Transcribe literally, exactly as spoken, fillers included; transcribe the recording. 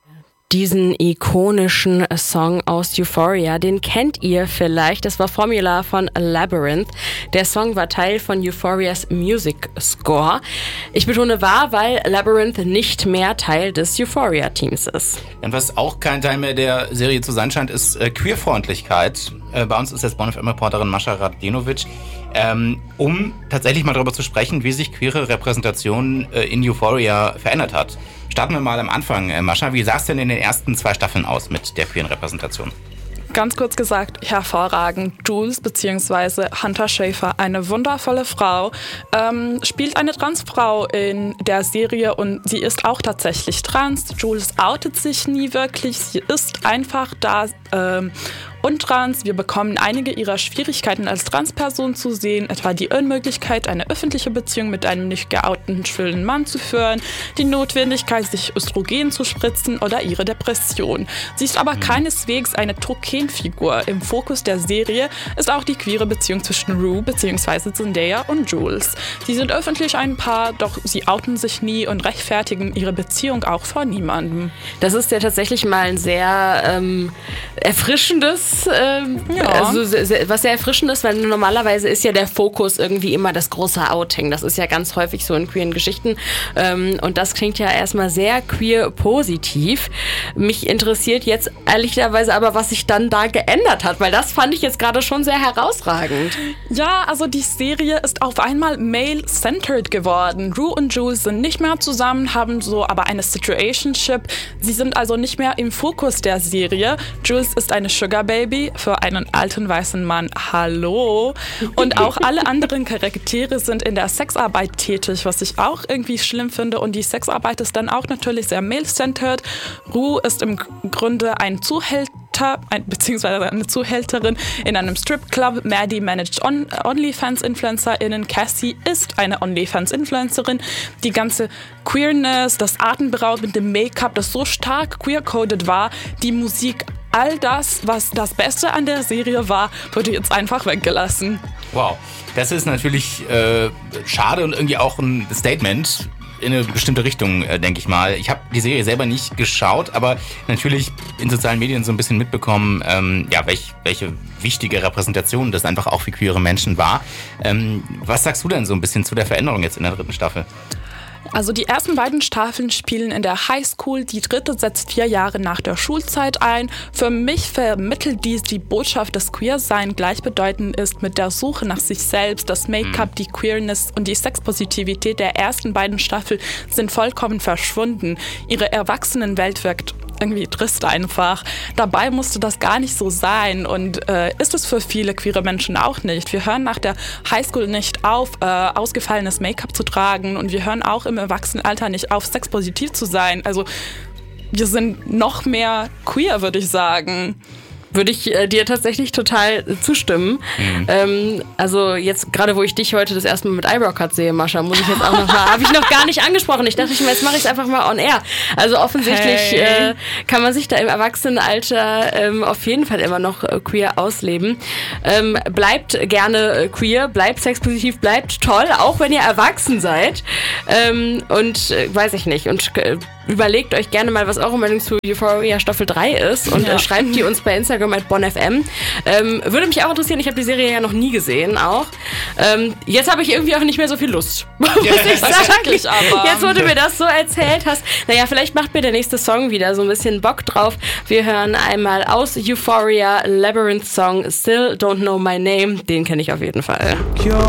Diesen ikonischen Song aus Euphoria, den kennt ihr vielleicht. Das war Formula von Labyrinth. Der Song war Teil von Euphorias Music Score. Ich betone war, weil Labyrinth nicht mehr Teil des Euphoria-Teams ist. Und was auch kein Teil mehr der Serie zu sein scheint, ist äh, Queerfreundlichkeit. Äh, bei uns ist jetzt Bonn F M-Reporterin Mascha Radenovic, ähm, um tatsächlich mal darüber zu sprechen, wie sich queere Repräsentation äh, in Euphoria verändert hat. Starten wir mal am Anfang. Mascha, wie sah es denn in den ersten zwei Staffeln aus mit der queeren Repräsentation? Ganz kurz gesagt, hervorragend. Jules bzw. Hunter Schafer, eine wundervolle Frau, ähm, spielt eine Transfrau in der Serie und sie ist auch tatsächlich trans. Jules outet sich nie wirklich, sie ist einfach da ähm, und trans. Wir bekommen einige ihrer Schwierigkeiten als Transperson zu sehen, etwa die Unmöglichkeit, eine öffentliche Beziehung mit einem nicht geouteten schwulen Mann zu führen, die Notwendigkeit, sich Östrogen zu spritzen oder ihre Depression. Sie ist aber keineswegs eine Tokenfigur. Im Fokus der Serie ist auch die queere Beziehung zwischen Rue bzw. Zendaya und Jules. Sie sind öffentlich ein Paar, doch sie outen sich nie und rechtfertigen ihre Beziehung auch vor niemandem. Das ist ja tatsächlich mal ein sehr ähm, erfrischendes Ähm, ja. Also sehr, was sehr erfrischend ist, weil normalerweise ist ja der Fokus irgendwie immer das große Outing. Das ist ja ganz häufig so in queeren Geschichten. Ähm, und das klingt ja erstmal sehr queer-positiv. Mich interessiert jetzt ehrlicherweise aber, was sich dann da geändert hat, weil das fand ich jetzt gerade schon sehr herausragend. Ja, also die Serie ist auf einmal male-centered geworden. Rue und Jules sind nicht mehr zusammen, haben so aber eine Situationship. Sie sind also nicht mehr im Fokus der Serie. Jules ist eine Sugar Baby für einen alten weißen Mann. Hallo. Und auch alle anderen Charaktere sind in der Sexarbeit tätig, was ich auch irgendwie schlimm finde. Und die Sexarbeit ist dann auch natürlich sehr male-centered. Rue ist im Grunde ein Zuhälter, ein, beziehungsweise eine Zuhälterin in einem Stripclub. Maddie managt on, OnlyFans-InfluencerInnen. Cassie ist eine OnlyFans-Influencerin. Die ganze Queerness, das atemberaubende Make-up, das so stark queer-coded war, die Musik, all das, was das Beste an der Serie war, wurde jetzt einfach weggelassen. Wow, das ist natürlich äh, schade und irgendwie auch ein Statement in eine bestimmte Richtung, äh, denke ich mal. Ich habe die Serie selber nicht geschaut, aber natürlich in sozialen Medien so ein bisschen mitbekommen, ähm, ja, welch, welche wichtige Repräsentation das einfach auch für queere Menschen war. Ähm, was sagst du denn so ein bisschen zu der Veränderung jetzt in der dritten Staffel? Also die ersten beiden Staffeln spielen in der Highschool, die dritte setzt vier Jahre nach der Schulzeit ein. Für mich vermittelt dies die Botschaft, dass Queersein gleichbedeutend ist mit der Suche nach sich selbst. Das Make-up, die Queerness und die Sexpositivität der ersten beiden Staffeln sind vollkommen verschwunden. Ihre Erwachsenenwelt wirkt irgendwie trist einfach. Dabei musste das gar nicht so sein und äh, ist es für viele queere Menschen auch nicht. Wir hören nach der Highschool nicht auf, äh, ausgefallenes Make-up zu tragen und wir hören auch im Erwachsenenalter nicht auf, sexpositiv zu sein. Also wir sind noch mehr queer, würde ich sagen. Würde ich äh, dir tatsächlich total zustimmen. Mhm. Ähm, also jetzt gerade, wo ich dich heute das erste Mal mit Eyebrow Cut sehe, Mascha, muss ich jetzt auch noch mal, habe ich noch gar nicht angesprochen. Ich dachte, ich, jetzt mache ich es einfach mal on air. Also offensichtlich hey. äh, kann man sich da im Erwachsenenalter ähm, auf jeden Fall immer noch äh, queer ausleben. Ähm, bleibt gerne äh, queer, bleibt sexpositiv, bleibt toll, auch wenn ihr erwachsen seid. Ähm, und äh, weiß ich nicht. Und äh, überlegt euch gerne mal, was eure Meinung zu Euphoria Staffel drei ist und ja. äh, schreibt die uns bei Instagram at Bonn F M. Ähm, würde mich auch interessieren, ich habe die Serie ja noch nie gesehen auch. Ähm, jetzt habe ich irgendwie auch nicht mehr so viel Lust. Muss ja, ich sagen. Aber. Jetzt, wo du mir das so erzählt hast. Naja, vielleicht macht mir der nächste Song wieder so ein bisschen Bock drauf. Wir hören einmal aus Euphoria Labyrinth Song Still Don't Know My Name. Den kenne ich auf jeden Fall. You're